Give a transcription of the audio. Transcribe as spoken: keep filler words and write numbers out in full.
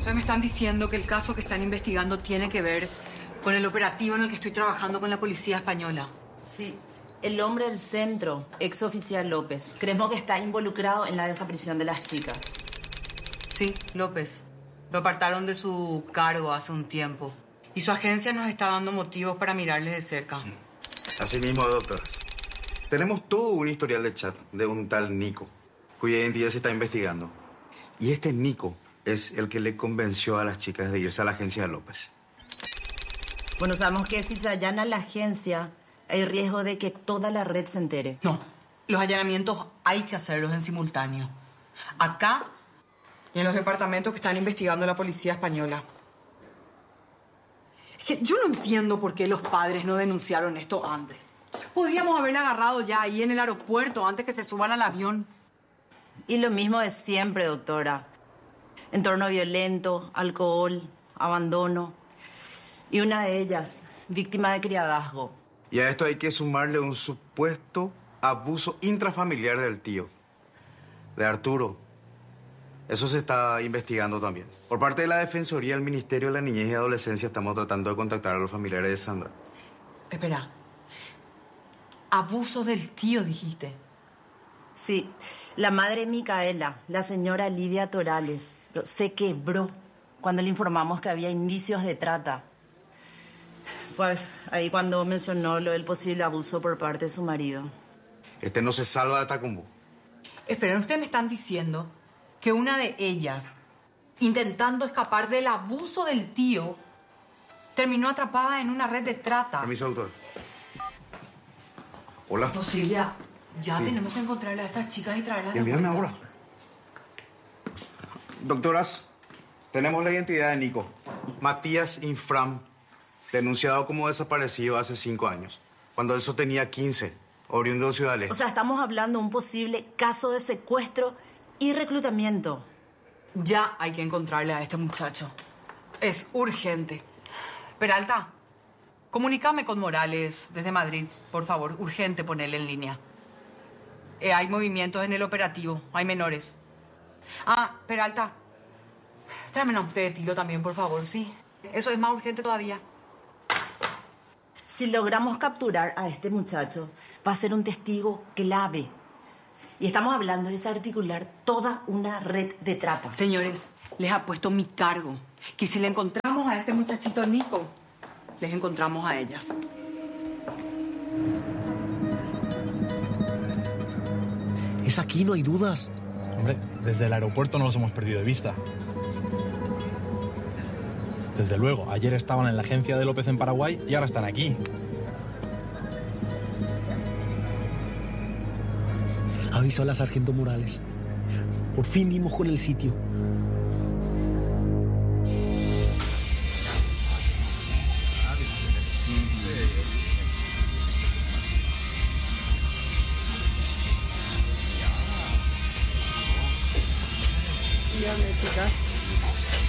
O sea, me están diciendo que el caso que están investigando tiene que ver con el operativo en el que estoy trabajando con la policía española. Sí. El hombre del centro, ex oficial López, creemos que está involucrado en la desaparición de las chicas. Sí, López. Lo apartaron de su cargo hace un tiempo. Y su agencia nos está dando motivos para mirarles de cerca. Así mismo, doctoras. Tenemos todo un historial de chat de un tal Nico, cuya identidad se está investigando. Y este Nico es el que le convenció a las chicas de irse a la agencia de López. Bueno, sabemos que si se allana la agencia, hay riesgo de que toda la red se entere. No, los allanamientos hay que hacerlos en simultáneo. Acá y en los departamentos que están investigando la policía española. Es que yo no entiendo por qué los padres no denunciaron esto antes. Podríamos haberla agarrado ya ahí en el aeropuerto antes que se suban al avión. Y lo mismo de siempre, doctora. Entorno violento, alcohol, abandono. Y una de ellas, víctima de criadazgo. Y a esto hay que sumarle un supuesto abuso intrafamiliar del tío, de Arturo. Eso se está investigando también. Por parte de la Defensoría del Ministerio de la Niñez y Adolescencia estamos tratando de contactar a los familiares de Sandra. Espera. Abuso del tío, dijiste. Sí. La madre Micaela, la señora Livia Torales, se quebró cuando le informamos que había indicios de trata. Pues ahí cuando mencionó lo del posible abuso por parte de su marido. Este no se salva de Tacumbo. Esperen, ustedes me están diciendo que una de ellas, intentando escapar del abuso del tío, terminó atrapada en una red de trata. Permiso, doctor. Hola. No, Silvia, ya Sí. tenemos que encontrarle a estas chicas y traerlas. Envíame ahora. Doctoras, tenemos la identidad de Nico. Matías Infram, denunciado como desaparecido hace cinco años, cuando eso tenía quince, oriundo de Ciudad del Este. O sea, estamos hablando de un posible caso de secuestro y reclutamiento. Ya hay que encontrarle a este muchacho. Es urgente. Peralta, comunícame con Morales desde Madrid, por favor. Urgente ponerle en línea. Eh, hay movimientos en el operativo. Hay menores. Ah, Peralta, tráeme una usted de Tilo también, por favor, ¿sí? Eso es más urgente todavía. Si logramos capturar a este muchacho, va a ser un testigo clave. Y estamos hablando de desarticular toda una red de trata. Señores, les ha puesto mi cargo. Que si le encontramos a este muchachito Nico, les encontramos a ellas. Es aquí, no hay dudas. Hombre, desde el aeropuerto no los hemos perdido de vista. Desde luego, ayer estaban en la agencia de López en Paraguay y ahora están aquí. Avisó a la sargento Morales. Por fin dimos con el sitio. Dígame, chicas.